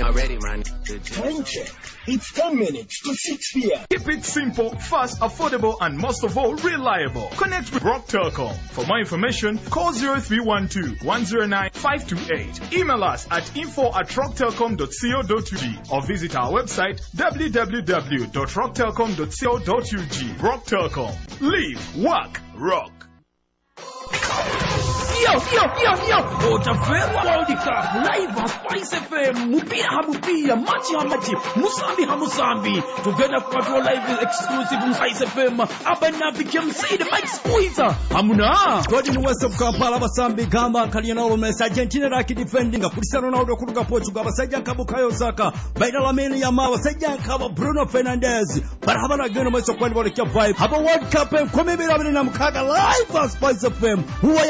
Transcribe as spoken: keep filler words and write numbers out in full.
already, man. Time check. It's ten minutes to six p.m. Keep it simple, fast, affordable, and most of all, reliable. Connect with Rock Telecom. For more information, call zero three one two, one zero nine, five two eight. Email us at info at rock telecom dot co dot u g or visit our website w w w dot rock telecom dot co dot u g. Rock Telecom. Live, work, rock. Yo, yo, yo, yo! Otaferwa World Cup live on Spice F M. Mupira hamupira, machi hamachi, musambi hamusambi. Together for live exclusive on Spice F M. Abana became say the Mike Squeezer. Hamuna. God in the west of Kampala, Basambi, Gamba, Kaliano, Mess, Argentina, Raki defending a Cristiano Ronaldo, Kuruka, Portugal, Sajan Kabukayo Saka, Bainalamini Yamawa, Sajan Kaba, Bruno Fernandez. But Havana Gunama, so quite what a vibe. Have a World Cup and Komibira Namkaga live on Spice F M. Who